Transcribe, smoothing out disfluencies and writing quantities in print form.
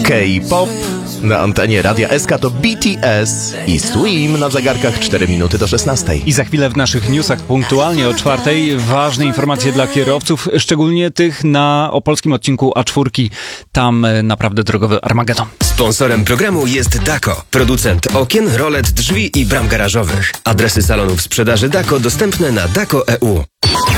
K-pop. Na antenie Radia SK to BTS i Swim na zegarkach 4 minuty do 16. I za chwilę w naszych newsach punktualnie o 4:00 ważne informacje dla kierowców, szczególnie tych na opolskim odcinku A4. Tam naprawdę drogowy Armagedon. Sponsorem programu jest Dako, producent okien, rolet, drzwi i bram garażowych. Adresy salonów sprzedaży Dako dostępne na dako.eu.